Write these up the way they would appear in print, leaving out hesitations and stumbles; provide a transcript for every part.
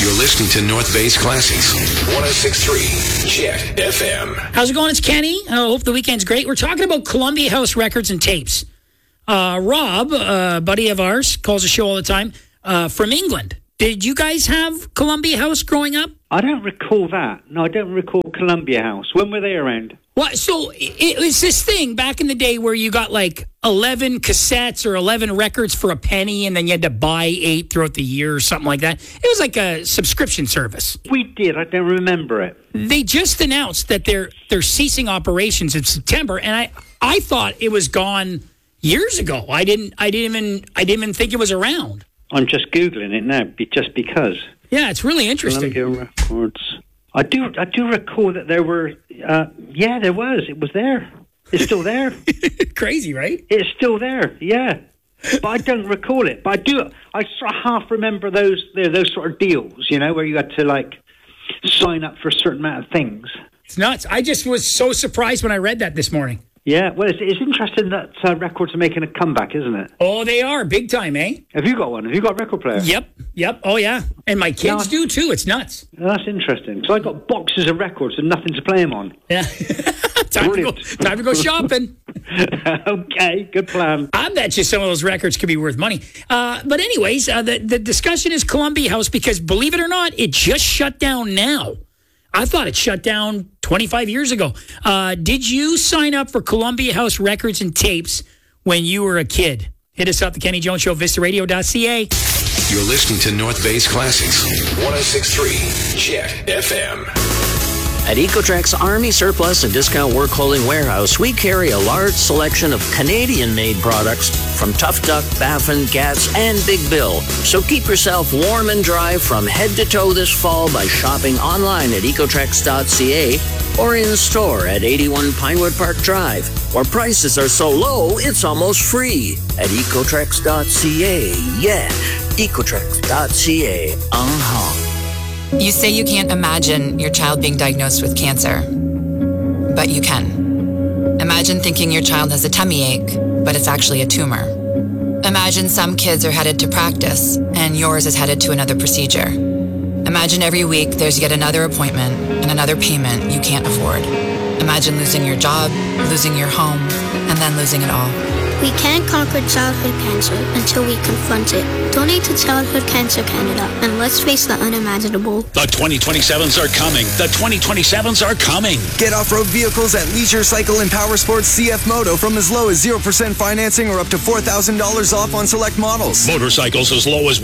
You're listening to North Bay's Classics. 106.3 Jet FM. How's it going? It's Kenny. I hope the weekend's great. We're talking about Columbia House Records and Tapes. Rob, a buddy of ours, calls the show all the time, from England. Did you guys have Columbia House growing up? I don't recall that. No, I don't recall Columbia House. When were they around? Well, so it was this thing back in the day where you got like 11 cassettes or 11 records for a penny, and then you had to buy 8 throughout the year or something like that. It was like a subscription service. We did. I don't remember it. They just announced that they're ceasing operations in September, and I thought it was gone years ago. I didn't even think it was around. I'm just Googling it now, just because. Yeah, it's really interesting. Columbia Records. I do recall that there were. Yeah, there was. It was there. It's still there. Crazy, right? It's still there. Yeah, but I don't recall it. But I do. I sort of half remember those sort of deals. You know, where you had to like sign up for a certain amount of things. It's nuts. I just was so surprised when I read that this morning. Yeah, well, it's interesting that records are making a comeback, isn't it? Oh, they are. Big time, eh? Have you got one? Have you got a record player? Yep. Oh, yeah. And my kids do, too. It's nuts. That's interesting. So I got boxes of records and nothing to play them on. Yeah. Time to go shopping. Okay, good plan. I bet you some of those records could be worth money. But anyways, the discussion is Columbia House because, believe it or not, it just shut down now. I thought it shut down 25 years ago. Did you sign up for Columbia House Records and Tapes when you were a kid? Hit us up, The Kenny Jones Show, VistaRadio.ca. You're listening to North Bay's Classics. 106.3 Jet FM. At Ecotrek's Army Surplus and Discount Work Clothing Warehouse, we carry a large selection of Canadian-made products from Tough Duck, Baffin, Gats, and Big Bill. So keep yourself warm and dry from head to toe this fall by shopping online at ecotrex.ca or in store at 81 Pinewood Park Drive, where prices are so low it's almost free at ecotrex.ca. Yeah, ecotrex.ca. You say you can't imagine your child being diagnosed with cancer, but you can. Imagine thinking your child has a tummy ache, but it's actually a tumor. Imagine some kids are headed to practice, and yours is headed to another procedure. Imagine every week there's yet another appointment and another payment you can't afford. Imagine losing your job, losing your home, and then losing it all. We can't conquer childhood cancer until we confront it. Donate to Childhood Cancer Canada, and let's face the unimaginable. The 2027s are coming. The 2027s are coming. Get off-road vehicles at Leisure Cycle and Power Sports CF Moto from as low as 0% financing or up to $4,000 off on select models. Motorcycles as low as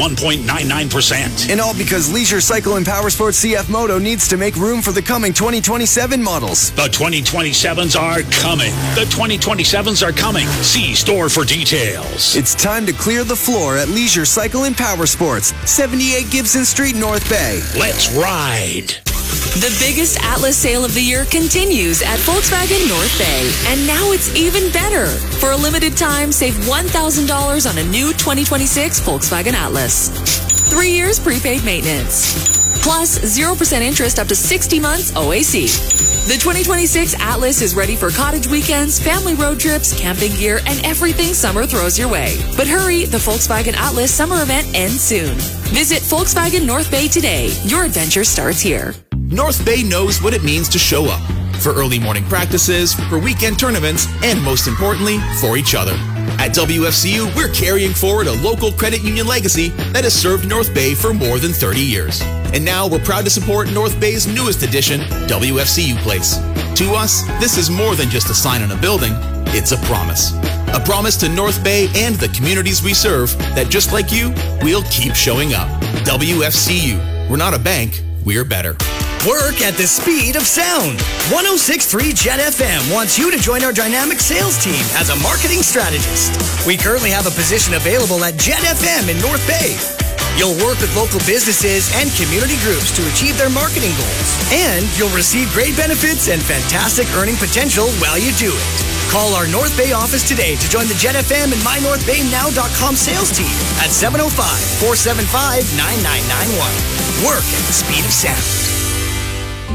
1.99%. And all because Leisure Cycle and Power Sports CF Moto needs to make room for the coming 2027 models. The 2027s are coming. The 2027s are coming. See store for details. It's time to clear the floor at Leisure Cycle and Power Sports, 78 Gibson Street, North Bay. Let's ride. The biggest Atlas sale of the year continues at Volkswagen North Bay. And now it's even better. For a limited time, save $1,000 on a new 2026 Volkswagen Atlas. 3 years prepaid maintenance. Plus 0% interest up to 60 months OAC. The 2026 Atlas is ready for cottage weekends, family road trips, camping gear, and everything summer throws your way. But hurry, the Volkswagen Atlas summer event ends soon. Visit Volkswagen North Bay today. Your adventure starts here. North Bay knows what it means to show up. For early morning practices, for weekend tournaments, and most importantly, for each other. At WFCU, we're carrying forward a local credit union legacy that has served North Bay for more than 30 years. And now we're proud to support North Bay's newest addition, WFCU Place. To us, this is more than just a sign on a building, it's a promise. A promise to North Bay and the communities we serve that just like you, we'll keep showing up. WFCU. We're not a bank, we're better. Work at the speed of sound. 106.3 Jet FM wants you to join our dynamic sales team as a marketing strategist. We currently have a position available at Jet FM in North Bay. You'll work with local businesses and community groups to achieve their marketing goals. And you'll receive great benefits and fantastic earning potential while you do it. Call our North Bay office today to join the Jet FM and MyNorthBayNow.com sales team at 705-475-9991. Work at the speed of sound.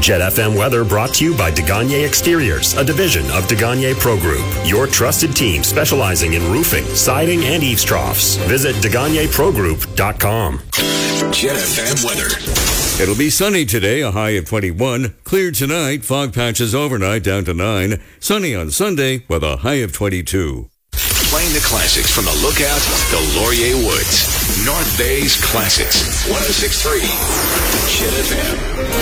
Jet FM weather brought to you by DeGagne Exteriors, a division of DeGagne Pro Group. Your trusted team specializing in roofing, siding, and eaves troughs. Visit DeGagneProGroup.com. Jet FM weather. It'll be sunny today, a high of 21. Clear tonight, fog patches overnight down to 9. Sunny on Sunday with a high of 22. Playing the classics from the Lookout, the Laurier Woods. North Bay's Classics. 106.3 Jet FM.